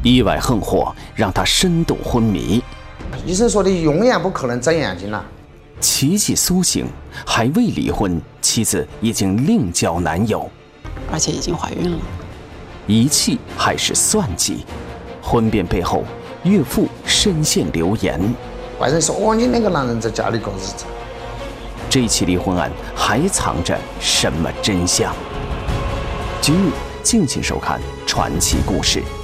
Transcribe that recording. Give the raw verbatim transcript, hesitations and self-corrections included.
意外横祸让他深度昏迷。 医生说你永远不可能睁眼睛了。 奇迹苏醒，还未离婚，妻子已经另交男友， 而且已经怀孕了。 遗弃还是算计？婚变背后，岳父深陷流言。 外人说哦，你那个男人在家里过日子。 这起离婚案还藏着什么真相？今日敬请收看传奇故事。